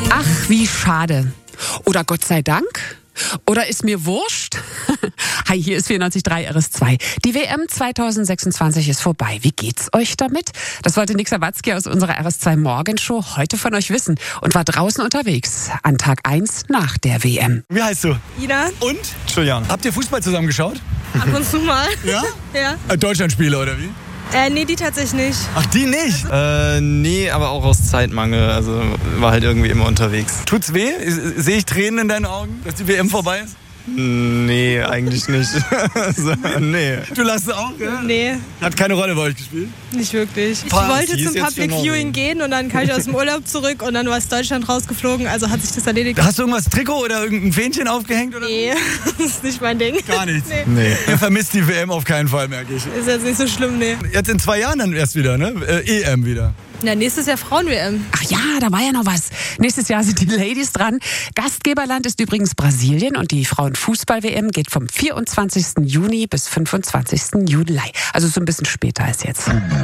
Ach, wie schade. Oder Gott sei Dank. Oder ist mir wurscht? Hi, hier ist 94.3 RS2. Die WM 2026 ist vorbei. Wie geht's euch damit? Das wollte Nick Sawatzki aus unserer RS2 Morgenshow heute von euch wissen und war draußen unterwegs an Tag 1 nach der WM. Wie heißt du? Ida. Und? Julian. Habt ihr Fußball zusammen geschaut? Ab und zu mal. Ja? Ja. Deutschlandspiele oder wie? Nee, die tatsächlich nicht. Ach, die nicht? Nee, aber auch aus Zeitmangel. Also war halt irgendwie immer unterwegs. Tut's weh? Sehe ich Tränen in deinen Augen, dass die WM vorbei ist? Nee, eigentlich nicht. Also, nee. Du lachst auch, ja? Nee, Hat keine Rolle bei euch gespielt? nicht wirklich. Ich Pass, wollte die ist zum jetzt Public für Viewing Norwegen. gehen und dann kam ich aus dem Urlaub zurück und dann war es Deutschland rausgeflogen, also hat sich das erledigt. Hast du irgendwas Trikot oder irgendein Fähnchen aufgehängt? Oder? Nee, das ist nicht mein Ding. Gar nichts. Nee. Nee. Ihr vermisst die WM auf keinen Fall, merke ich. Ist jetzt nicht so schlimm, nee. Jetzt in 2 Jahren dann erst wieder, ne? EM wieder. Ja, nächstes Jahr Frauen-WM. Ach ja, da war ja noch was. Nächstes Jahr sind die Ladies dran. Gastgeberland ist übrigens Brasilien und die Frauenfußball-WM geht vom 24. Juni bis 25. Juli. Also so ein bisschen später als jetzt.